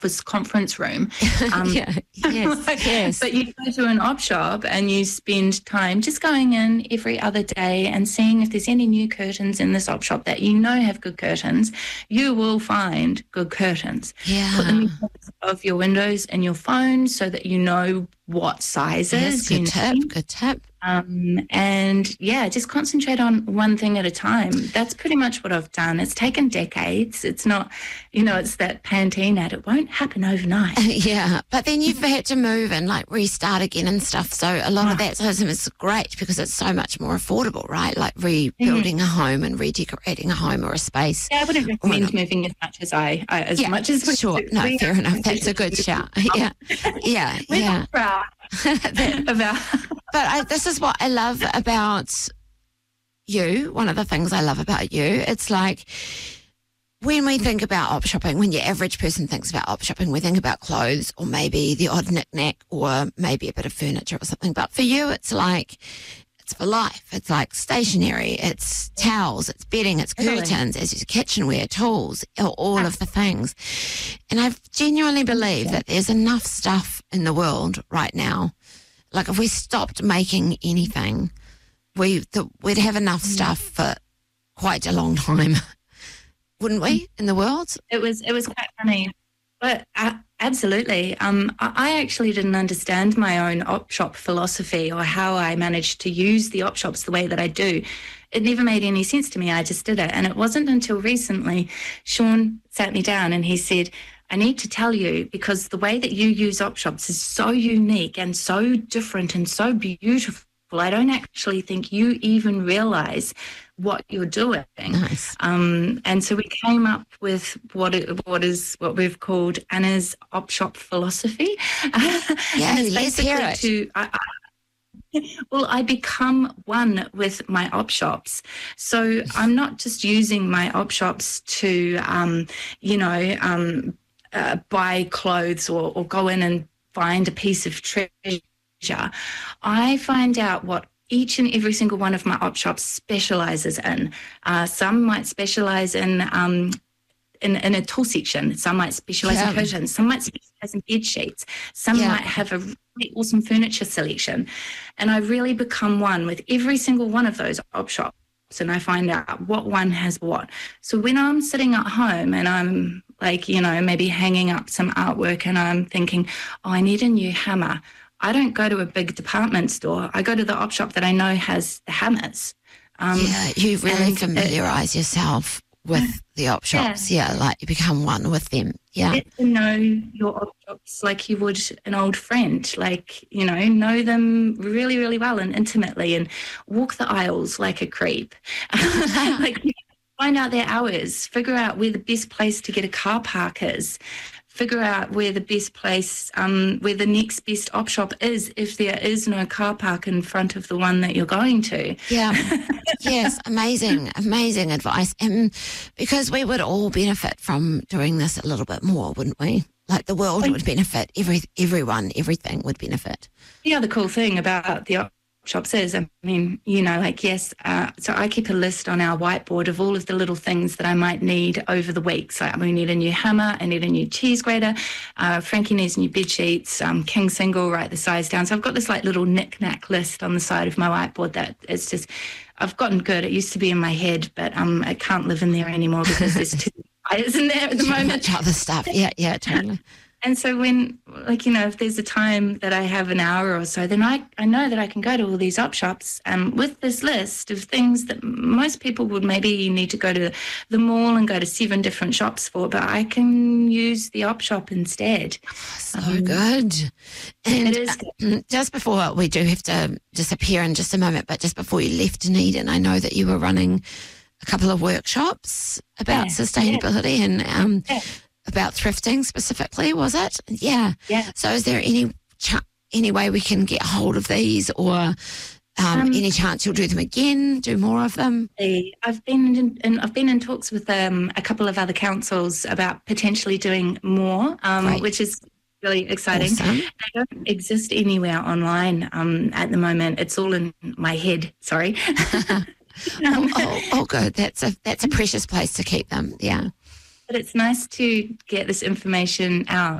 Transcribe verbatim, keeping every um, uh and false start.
office conference room. Um, yeah, yes, yes. But you go to an op shop and you spend time just going in every other day and seeing if there's any new curtains in this op shop that you know have good curtains. You will find good curtains. Yeah. Put them in front of your windows and your phone so that you know what sizes. Yes, good you tip, need. good tip. Um, and yeah, just concentrate on one thing at a time. That's pretty much what I've done. It's taken decades. It's not, you know, it's that Pantene ad. It won't happen overnight. Yeah, but then you've had to move and like restart again and stuff. So a lot oh. of that system is great because it's so much more affordable, right? Like rebuilding mm. a home and redecorating a home or a space. Yeah, I wouldn't recommend moving as much as I, I as yeah, much as we sure. Do. No, we fair enough. That's a good shout. Yeah, yeah, We're yeah. not proud about. But I, this is what I love about you. One of the things I love about you, it's like when we think about op shopping, when your average person thinks about op shopping, we think about clothes or maybe the odd knick-knack or maybe a bit of furniture or something. But for you, it's like, it's for life. It's like stationery, it's towels, it's bedding, it's curtains, it's kitchenware, tools, all of the things. And I genuinely believe that there's enough stuff in the world right now. Like if we stopped making anything, we the, we'd have enough stuff for quite a long time, wouldn't we? In the world, it was it was quite funny, but uh, absolutely. Um, I, I actually didn't understand my own op shop philosophy or how I managed to use the op shops the way that I do. It never made any sense to me. I just did it, and it wasn't until recently Sean sat me down and he said, I need to tell you because the way that you use op shops is so unique and so different and so beautiful. I don't actually think you even realize what you're doing. Nice. Um, and so we came up with what it, what is what we've called Anna's op shop philosophy. Yeah, let's hear it. To, I, I, Well, I become one with my op shops. So I'm not just using my op shops to, um, you know, um, uh, buy clothes or, or go in and find a piece of treasure. I find out what each and every single one of my op shops specializes in. Uh, some might specialize in um, in, in a tool section. Some might specialize yeah. in curtains. Some might specialize in bed sheets. Some yeah. might have a really awesome furniture selection. And I really become one with every single one of those op shops, and I find out what one has what. So when I'm sitting at home and I'm like, you know, maybe hanging up some artwork and I'm thinking, oh, I need a new hammer. I don't go to a big department store. I go to the op shop that I know has the hammers. Um, yeah, you really familiarise yourself with the op shops. Yeah. yeah, like you become one with them. Yeah. Get to know your op shops like you would an old friend. Like, you know, know them really, really well and intimately and walk the aisles like a creep. Like, find out their hours, figure out where the best place to get a car park is, figure out where the best place, um, where the next best op shop is if there is no car park in front of the one that you're going to. Yeah. Yes, amazing, amazing advice. And because we would all benefit from doing this a little bit more, wouldn't we? Like the world would benefit, every everyone, everything would benefit. The other cool thing about the op shops is, I mean, you know, like, yes, uh, so I keep a list on our whiteboard of all of the little things that I might need over the week. So we need a new hammer, I need a new cheese grater, uh, Frankie needs new bed sheets, um, king single, write the size down. So I've got this like little knick-knack list on the side of my whiteboard that it's just, I've gotten good. It used to be in my head, but um, I can't live in there anymore because there's too items in there at the Too moment. Much other stuff. Yeah, yeah, totally. And so when, like, you know, if there's a time that I have an hour or so, then I, I know that I can go to all these op shops um, with this list of things that most people would maybe need to go to the mall and go to seven different shops for, but I can use the op shop instead. So um, good. And it is good. Uh, just before we do have to disappear in just a moment, but just before you left Dunedin, I know that you were running a couple of workshops about yeah, sustainability yeah. and um, yeah. about thrifting specifically, was it? Yeah. Yeah. So is there any ch- any way we can get hold of these or um, um, any chance you'll do them again, do more of them? I've been in, in, I've been in talks with um, a couple of other councils about potentially doing more, um, right. which is really exciting. Awesome. They don't exist anywhere online um, at the moment. It's all in my head, sorry. oh, oh, oh, good. That's a, that's a precious place to keep them, yeah. but it's nice to get this information out.